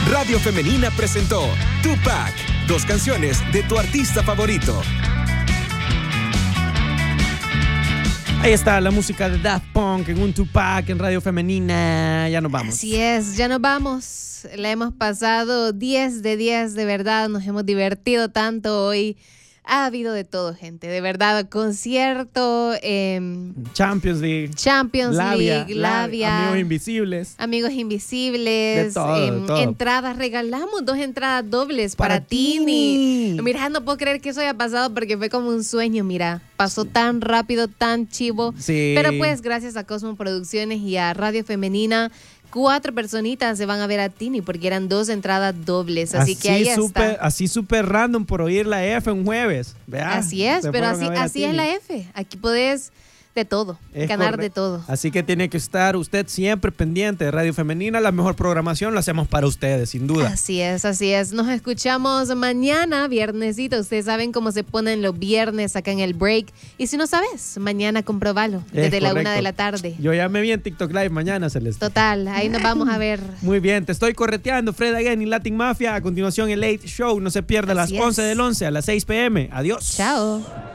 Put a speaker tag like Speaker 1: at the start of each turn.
Speaker 1: Radio Femenina presentó Tupac, 2 canciones de tu artista favorito.
Speaker 2: Ahí está la música de Daft Punk en un Tupac en Radio Femenina. Ya nos vamos.
Speaker 3: Así es, ya nos vamos. La hemos pasado 10 de 10, de verdad. Nos hemos divertido tanto hoy. Ha habido de todo, gente. De verdad, concierto,
Speaker 2: Champions League,
Speaker 3: Labia, Amigos Invisibles,
Speaker 2: de todo.
Speaker 3: Entradas. Regalamos 2 entradas dobles para Tini. Mira, no puedo creer que eso haya pasado porque fue como un sueño, mira. Pasó tan rápido, tan chivo.
Speaker 2: Sí.
Speaker 3: Pero pues gracias a Cosmo Producciones y a Radio Femenina, 4 personitas se van a ver a Tini porque eran 2 entradas dobles. Así que ahí está.
Speaker 2: Así súper random por oír la F un jueves. ¿Vea?
Speaker 3: Así es, pero así es la F. Aquí podés de todo, ganar de todo.
Speaker 2: Así que tiene que estar usted siempre pendiente de Radio Femenina. La mejor programación la hacemos para ustedes, sin duda.
Speaker 3: Así es, así es. Nos escuchamos mañana, viernesito. Ustedes saben cómo se ponen los viernes acá en el break. Y si no sabes, mañana comprobalo desde la 1 de la tarde.
Speaker 2: Yo ya me vi en TikTok Live mañana, Celeste.
Speaker 3: Total, ahí nos vamos a ver.
Speaker 2: Muy bien, te estoy correteando. Fred Again y Latin Mafia. A continuación, el Late Show. No se pierda a las 11 del 11 a las 6 p.m. Adiós.
Speaker 3: Chao.